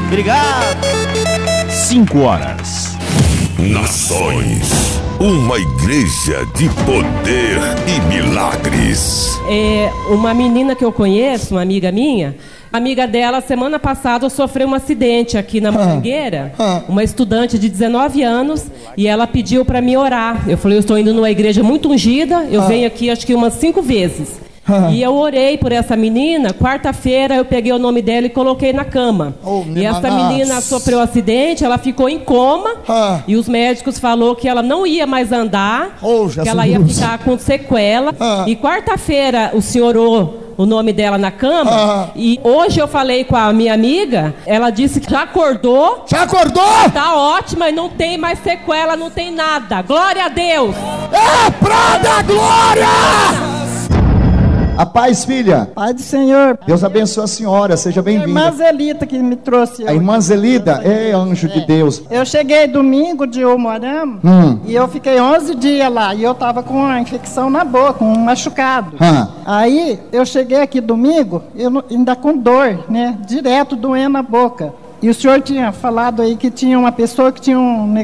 Obrigado. 5 horas. Nações. Uma igreja de poder e milagres. Uma menina que eu conheço, uma amiga minha, a amiga dela, semana passada, sofreu um acidente aqui na Mangueira. Uma estudante de 19 anos, e ela pediu para me orar. Eu falei, eu estou indo numa igreja muito ungida, eu venho aqui acho que umas 5 vezes. E eu orei por essa menina. Quarta-feira eu peguei o nome dela e coloquei na cama. E essa menina sofreu um acidente, ela ficou em coma. E os médicos falaram que ela não ia mais andar, que ela ia ficar com sequela. E quarta-feira o senhor orou o nome dela na cama. E hoje eu falei com a minha amiga, ela disse que já acordou. Já acordou? Tá ótima e não tem mais sequela, não tem nada. Glória a Deus. É pra dar glória! A paz, filha. Pai do Senhor. Deus abençoe a senhora, seja bem-vinda. A irmã Zelita que me trouxe. A irmã Zelida? É, anjo de Deus. Eu cheguei domingo de Umuarama e eu fiquei 11 dias lá. E eu tava com uma infecção na boca, um machucado. Aí eu cheguei aqui domingo, ainda com dor, né? Direto doendo a boca. E o senhor tinha falado aí que tinha uma pessoa que tinha um